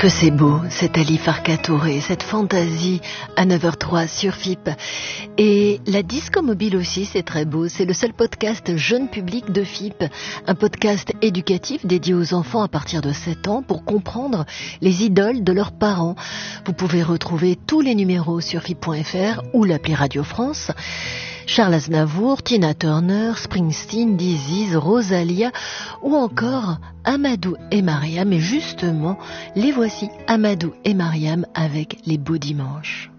que c'est beau, cet Ali Farka Touré, cette fantaisie à 9h03 sur FIP. Et la disco mobile aussi, c'est très beau. C'est le seul podcast jeune public de FIP. Un podcast éducatif dédié aux enfants à partir de 7 ans pour comprendre les idoles de leurs parents. Vous pouvez retrouver tous les numéros sur FIP.fr ou l'appli Radio France. Charles Aznavour, Tina Turner, Springsteen, Diziz, Rosalia ou encore Amadou et Mariam. Et justement, les voici, Amadou et Mariam avec Les Beaux Dimanches.